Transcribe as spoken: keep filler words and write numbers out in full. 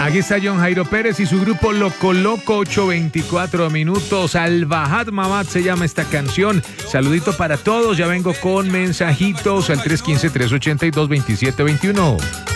Aquí está John Jairo Pérez y su grupo Loco Loco, ocho veinticuatro minutos. Al Bajad Mamad se llama esta canción. Saludito para todos. Ya vengo con mensajitos al tres uno cinco, tres ocho dos, dos siete dos uno.